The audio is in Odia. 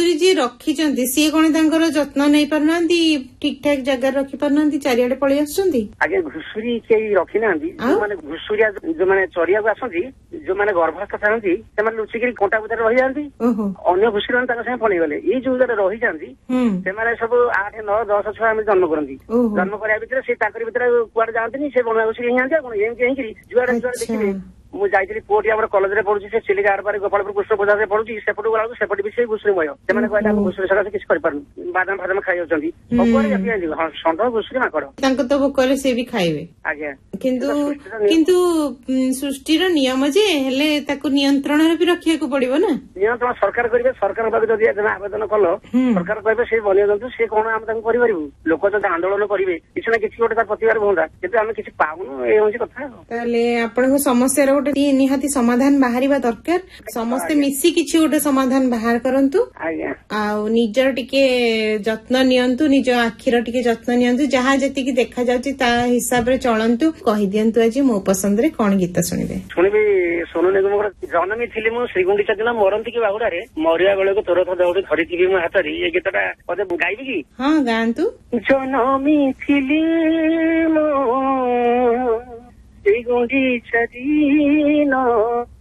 ଘୁଷୁରୀ ଯିଏ ରଖିଛନ୍ତି ସିଏ କଣ ତାଙ୍କର ଯତ୍ନ ନେଇ ପାରୁନାହାନ୍ତି, ଠିକ ଠାକ ଜାଗାରେ ରଖି ପାରୁନାହାନ୍ତି, ଚାରିଆଡେ ପଳେଇ ଆସୁଛନ୍ତି? ଆଜ୍ଞା ଘୁଷୁରୀ କେହି ରଖିନାହାନ୍ତି। ଯୋଉମାନେ ଘୁଷୁରିଆ ଯୋଉମାନେ ଚରିବାକୁ ଆସନ୍ତି, ଯୋଉମାନେ ଗର୍ଭସ୍ଥ ଥାନ୍ତି ସେମାନେ ଲୁଚିକିରି କଣ୍ଟା ଭିତରେ ରହିଯାଆନ୍ତି। ଅନ୍ୟ ଘୁଷୁରୀ ମାନେ ତାଙ୍କ ସାଙ୍ଗେ ପଳେଇଗଲେ। ଏଇ ଯୋଉ ରହିଯାନ୍ତି ସେମାନେ ସବୁ 8, 9, 10 ଛୁଆ ଆମେ ଜନ୍ମ କରନ୍ତି। ଜନ୍ମ କରିବା ଭିତରେ ସେ ତାଙ୍କରି ଭିତରେ କୁଆଡେ ଯାଆନ୍ତିନି, ସେ ବଣୁଆ ଘୁଷୁରୀ ହେଇଯାଆନ୍ତି। ଆଉ କଣ ଏମିତି ହେଇକିରି ଯୁଆଡେ ଦେଖିବେ। ମୁଁ ଯାଇଥିଲି ପୁଅଟି ଆମର କଲେଜରେ ପଢୁଛି, ସେ ଚିଲିକା ଆରପାରେ ଗୋପାଳପୁର କୃଷ୍ଣ ପ୍ରଜାରେ ପଢୁଛି। ସେପଟକୁ ଗଲାବେଳକୁ ସେପଟେ ବି ସେଇ ଘୁଷୁରୀମୟ। ସେମାନେ କହିଲେ ଆମେ ଘୁଷୁରୀ ସକାଶେ କିଛି କରିପାରୁନୁ, ବାଦାମ ଫାଦାମ ଖାଇ ଯାଉଛନ୍ତି। ସବୁଆଡେ ବ୍ୟାପି ଯାଇଛନ୍ତି। ହଁ ଷଣ୍ଢ ଘୁଷୁରୀ ମାଙ୍କଡ ତାଙ୍କ ତ ଭୋକ ହେଲେ ସେ ବି ଖାଇବେ। ଆଜ୍ଞା କିନ୍ତୁ ସୃଷ୍ଟିର ନିୟମ ଯେ ହେଲେ ତାକୁ ନିୟନ୍ତ୍ରଣରେ ବି ରଖିବାକୁ ପଡିବ ନା। ନିୟନ୍ତ୍ରଣ ସରକାର କରିବେ। ସରକାର ପାଖକୁ ଯଦି ଆବେଦନ କଲ, ସରକାର କହିବେ ସେ ବନ୍ୟଜନ୍ତୁ ସେ କଣ ଆମେ ତାଙ୍କୁ କରିପାରିବୁ। ଲୋକ ଯଦି ଆନ୍ଦୋଳନ କରିବେ କିଛି ନା କିଛି ଗୋଟେ ତାର ପ୍ରତିକାର ହୁଅନ୍ତା, କିନ୍ତୁ ଆମେ କିଛି ପାଉନୁ। ଏ ହଉଛି କଥା। ତାହେଲେ ଆପଣଙ୍କ ସମସ୍ୟାର ଗୋଟେ ନିହାତି ସମାଧାନ ବାହାରିବା ଦରକାର। ସମସ୍ତେ ମିଶି କିଛି ଗୋଟେ ସମାଧାନ ବାହାର କରନ୍ତୁ। ଆଜ୍ଞା ଆଉ ନିଜର ଟିକେ ଯତ୍ନ ନିଅନ୍ତୁ, ନିଜ ଆଖିର ଟିକେ ଯତ୍ନ ନିଅନ୍ତୁ। ଯାହା ଯେତିକି ଦେଖାଯାଉଛି ତା ହିସାବରେ ଚଳନ୍ତୁ। କହିଦିଅନ୍ତୁ ଆଜି ମୋ ପସନ୍ଦରେ କଣ ଗୀତ ଶୁଣିବେ? ଶୁଣିବି ସୋନୁ ନିଗମଙ୍କର ଜନମୀ ଥିଲି ମୁଁ ଶ୍ରୀଗୁଣ୍ଡିଚା ଦିନ ମରନ୍ତି କି ବାହୁଡାରେ, ମରିବା ବେଳକୁ ତୋର ଦଉଡ଼ି ଧରିଥିବି ମୋ ହାତରେ। ଏ ଗୀତଟା ମତେ ଗାଇବି କି? ହଁ ଗାଆନ୍ତୁ। ଜନମୀ ଥିଲି ମୁଁ ଶ୍ରୀଗୁଣ୍ଡିଚା ଦିନ